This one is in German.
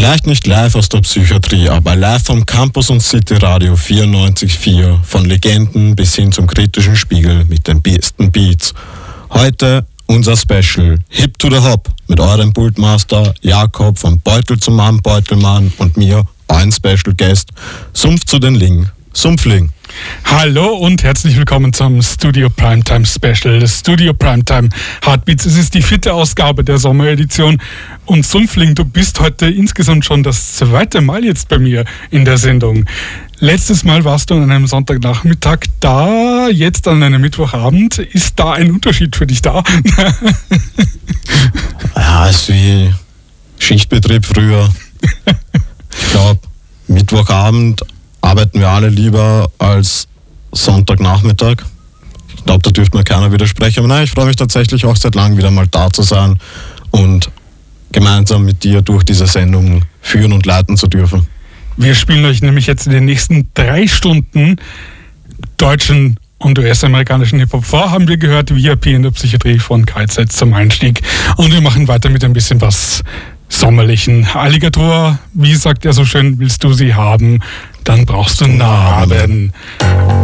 Vielleicht nicht live aus der Psychiatrie, aber live vom Campus und City Radio 94.4. Von Legenden bis hin zum kritischen Spiegel mit den besten Beats. Heute unser Special Hip to the Hop mit eurem Pultmaster Jakob von Beutel zum Mann, Beutelmann und mir, ein Special Guest, Sumpf zu den Ling, Sumpfling. Hallo und herzlich willkommen zum Studio Primetime Special. Das Studio Primetime Heartbeats. Es ist die 4. Ausgabe der Sommeredition. Und Sumpfling, du bist heute insgesamt schon das 2. Mal jetzt bei mir in der Sendung. Letztes Mal warst du an einem Sonntagnachmittag da, jetzt an einem Mittwochabend. Ist da ein Unterschied für dich da? Ja, es ist wie Schichtbetrieb früher. Ich glaube, Mittwochabend arbeiten wir alle lieber als Sonntagnachmittag. Ich glaube, da dürfte mir keiner widersprechen. Aber nein, ich freue mich tatsächlich auch seit langem wieder mal da zu sein und gemeinsam mit dir durch diese Sendung führen und leiten zu dürfen. Wir spielen euch nämlich jetzt in den nächsten 3 Stunden deutschen und US-amerikanischen Hip-Hop vor, haben wir gehört, VIP in der Psychiatrie von KZ zum Einstieg. Und wir machen weiter mit ein bisschen was Sommerlichen. Alligator, wie sagt er so schön, willst du sie haben, dann brauchst du Narben.